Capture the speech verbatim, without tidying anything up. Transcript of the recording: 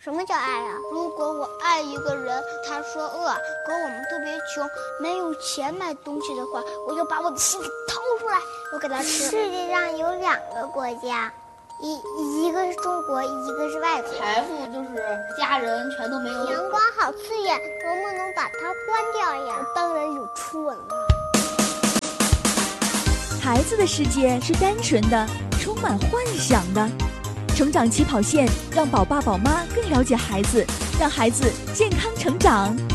什么叫爱啊？ 如果我爱一个人，他说饿，可我们特别穷，没有钱买东西的话，我就把我的心给掏出来，我给他吃。 世界上有两个国家，一一个是中国，一个是外国。 财富就是家人全都没有。 阳光好刺眼，能不能把它关掉呀？ 当然有初吻了。 孩子的世界是单纯的，充满幻想的。成长起跑线，让宝爸宝妈更了解孩子，让孩子健康成长。